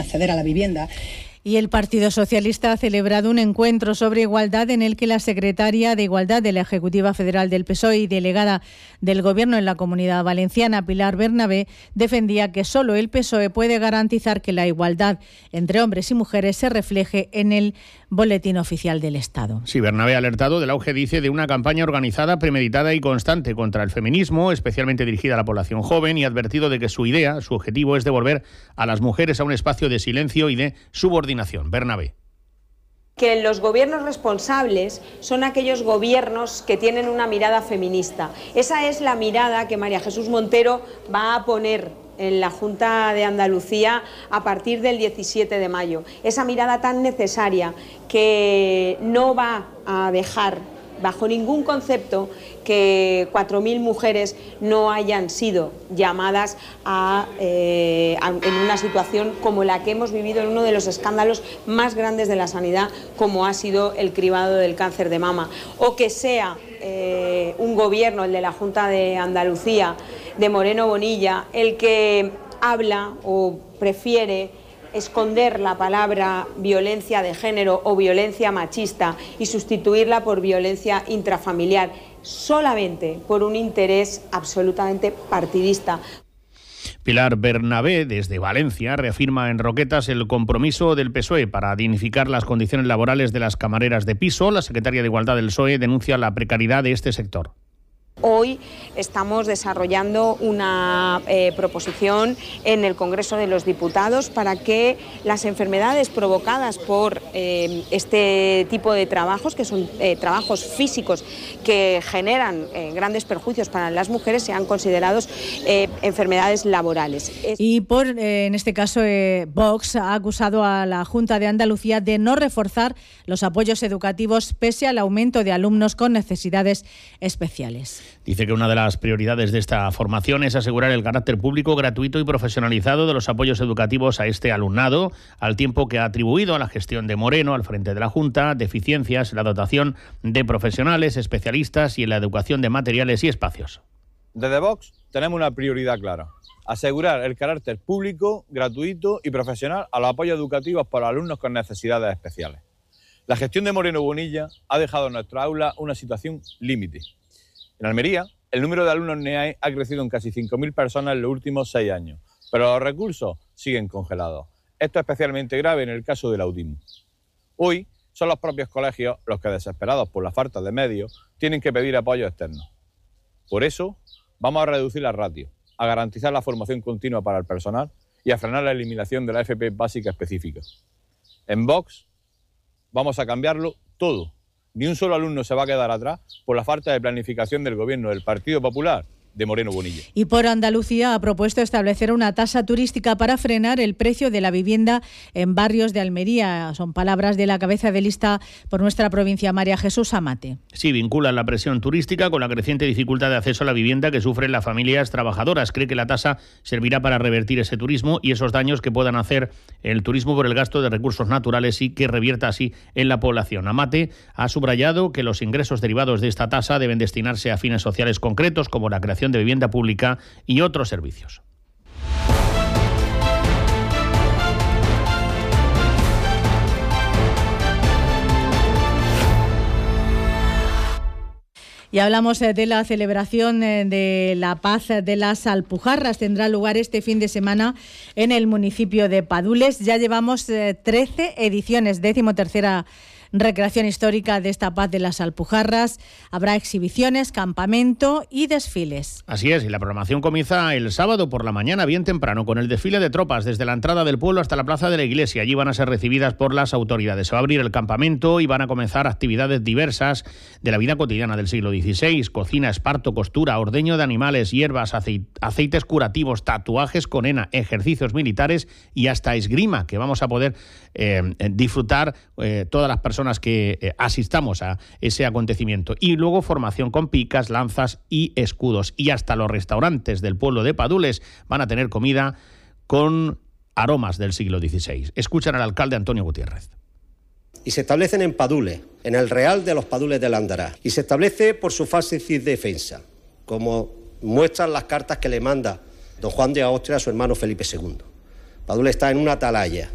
acceder a la vivienda. Y el Partido Socialista ha celebrado un encuentro sobre igualdad en el que la secretaria de Igualdad de la Ejecutiva Federal del PSOE y delegada del Gobierno en la Comunidad Valenciana, Pilar Bernabé, defendía que solo el PSOE puede garantizar que la igualdad entre hombres y mujeres se refleje en el Boletín Oficial del Estado. Sí, Bernabé ha alertado del auge, dice, de una campaña organizada, premeditada y constante contra el feminismo, especialmente dirigida a la población joven, y ha advertido de que su idea, su objetivo es devolver a las mujeres a un espacio de silencio y de subordinación. Bernabé. Que los gobiernos responsables son aquellos gobiernos que tienen una mirada feminista. Esa es la mirada que María Jesús Montero va a poner en la Junta de Andalucía a partir del 17 de mayo. Esa mirada tan necesaria que no va a dejar bajo ningún concepto que 4.000 mujeres no hayan sido llamadas en una situación como la que hemos vivido en uno de los escándalos más grandes de la sanidad, como ha sido el cribado del cáncer de mama, o que sea un gobierno, el de la Junta de Andalucía, de Moreno Bonilla, el que habla o prefiere esconder la palabra violencia de género o violencia machista y sustituirla por violencia intrafamiliar, solamente por un interés absolutamente partidista. Pilar Bernabé, desde Valencia, reafirma en Roquetas el compromiso del PSOE para dignificar las condiciones laborales de las camareras de piso. La secretaria de Igualdad del PSOE denuncia la precariedad de este sector. Hoy estamos desarrollando una proposición en el Congreso de los Diputados para que las enfermedades provocadas por este tipo de trabajos, que son trabajos físicos que generan grandes perjuicios para las mujeres, sean considerados enfermedades laborales. Y en este caso, Vox ha acusado a la Junta de Andalucía de no reforzar los apoyos educativos pese al aumento de alumnos con necesidades especiales. Dice que una de las prioridades de esta formación es asegurar el carácter público, gratuito y profesionalizado de los apoyos educativos a este alumnado, al tiempo que ha atribuido a la gestión de Moreno al frente de la Junta deficiencias en la dotación de profesionales, especialistas y en la educación de materiales y espacios. Desde Vox tenemos una prioridad clara: asegurar el carácter público, gratuito y profesional a los apoyos educativos para alumnos con necesidades especiales. La gestión de Moreno Bonilla ha dejado en nuestra aula una situación límite. En Almería, el número de alumnos NEAE ha crecido en casi 5.000 personas en los últimos 6 años, pero los recursos siguen congelados. Esto es especialmente grave en el caso del autismo. Hoy son los propios colegios los que, desesperados por la falta de medios, tienen que pedir apoyo externo. Por eso, vamos a reducir la ratio, a garantizar la formación continua para el personal y a frenar la eliminación de la FP básica específica. En Vox vamos a cambiarlo todo. Ni un solo alumno se va a quedar atrás por la falta de planificación del Gobierno del Partido Popular de Moreno Bonilla. Y por Andalucía ha propuesto establecer una tasa turística para frenar el precio de la vivienda en barrios de Almería. Son palabras de la cabeza de lista por nuestra provincia, María Jesús Amate. Sí, vinculan la presión turística con la creciente dificultad de acceso a la vivienda que sufren las familias trabajadoras. Cree que la tasa servirá para revertir ese turismo y esos daños que puedan hacer el turismo por el gasto de recursos naturales y que revierta así en la población. Amate ha subrayado que los ingresos derivados de esta tasa deben destinarse a fines sociales concretos como la creación de vivienda pública y otros servicios. Y hablamos de la celebración de la Paz de las Alpujarras. Tendrá lugar este fin de semana en el municipio de Padules. Ya llevamos 13 ediciones, 13ª recreación histórica de esta Paz de las Alpujarras. Habrá exhibiciones, campamento y desfiles. Así es, y la programación comienza el sábado por la mañana, bien temprano, con el desfile de tropas desde la entrada del pueblo hasta la plaza de la iglesia. Allí van a ser recibidas por las autoridades. Se va a abrir el campamento y van a comenzar actividades diversas de la vida cotidiana del siglo XVI: cocina, esparto, costura, ordeño de animales, hierbas, aceites curativos, tatuajes con henna, ejercicios militares y hasta esgrima, que vamos a poder disfrutar todas las personas que asistamos a ese acontecimiento. Y luego formación con picas, lanzas y escudos. Y hasta los restaurantes del pueblo de Padules van a tener comida con aromas del siglo XVI. Escuchan al alcalde Antonio Gutiérrez. Y se establecen en Padules, en el Real de los Padules del Andará. Y se establece por su fácil defensa, como muestran las cartas que le manda don Juan de Austria a su hermano Felipe II. Padules está en una atalaya